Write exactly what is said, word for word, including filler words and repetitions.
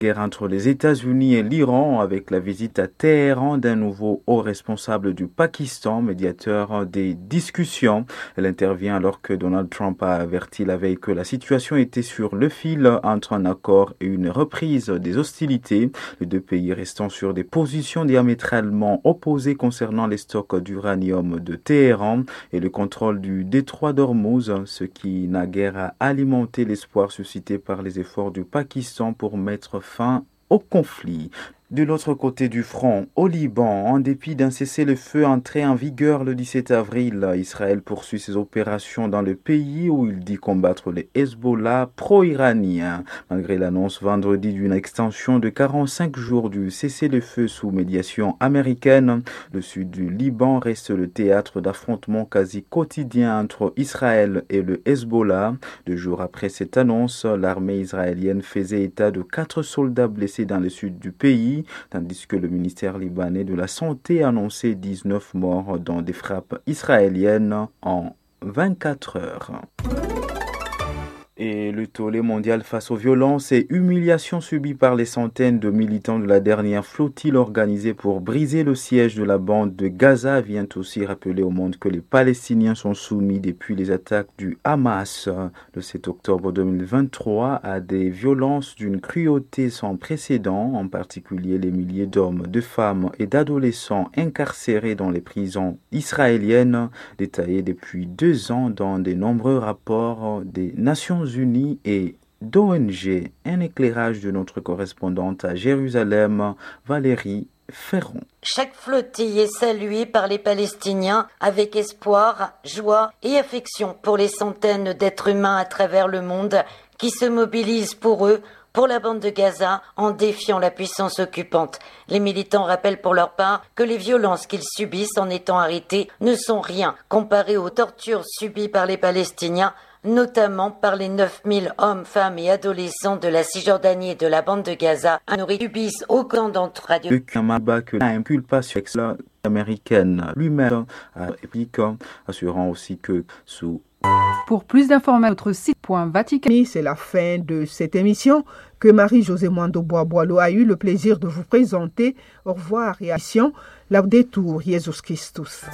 Guerre entre les États-Unis et l'Iran avec la visite à Téhéran d'un nouveau haut responsable du Pakistan, médiateur des discussions. Elle intervient alors que Donald Trump a averti la veille que la situation était sur le fil entre un accord et une reprise des hostilités. Les deux pays restant sur des positions diamétralement opposées concernant les stocks d'uranium de Téhéran et le contrôle du détroit d'Ormuz, ce qui n'a guère à alimenter l'espoir suscité par les efforts du Pakistan pour mettre fin au conflit. De l'autre côté du front, au Liban, en dépit d'un cessez-le-feu entré en vigueur le dix-sept avril, Israël poursuit ses opérations dans le pays où il dit combattre les Hezbollah pro-iraniens. Malgré l'annonce vendredi d'une extension de quarante-cinq jours du cessez-le-feu sous médiation américaine, le sud du Liban reste le théâtre d'affrontements quasi quotidiens entre Israël et le Hezbollah. Deux jours après cette annonce, l'armée israélienne faisait état de quatre soldats blessés dans le sud du pays, tandis que le ministère libanais de la Santé annonçait dix-neuf morts dans des frappes israéliennes en vingt-quatre heures. Et le tollé mondial face aux violences et humiliations subies par les centaines de militants de la dernière flottille organisée pour briser le siège de la bande de Gaza vient aussi rappeler au monde que les Palestiniens sont soumis depuis les attaques du Hamas le sept octobre deux mille vingt-trois à des violences d'une cruauté sans précédent, en particulier les milliers d'hommes, de femmes et d'adolescents incarcérés dans les prisons israéliennes, détaillés depuis deux ans dans de nombreux rapports des Nations Unies et d'O N G. Un éclairage de notre correspondante à Jérusalem, Valérie Ferron. Chaque flottille est saluée par les Palestiniens avec espoir, joie et affection pour les centaines d'êtres humains à travers le monde qui se mobilisent pour eux, pour la bande de Gaza, en défiant la puissance occupante. Les militants rappellent pour leur part que les violences qu'ils subissent en étant arrêtés ne sont rien comparées aux tortures subies par les Palestiniens, notamment par les neuf mille hommes, femmes et adolescents de la Cisjordanie et de la bande de Gaza, nourris subissent aucun d'entre eux. Aucun malbas que l'inculpation américaine lui-même réplique, assurant aussi que sous Pour plus d'informations, notre site point vatican. C'est la fin de cette émission que Marie-Josée Mwando-Bois-Boileau a eu le plaisir de vous présenter. Au revoir et à Laudetur Jesus Christus.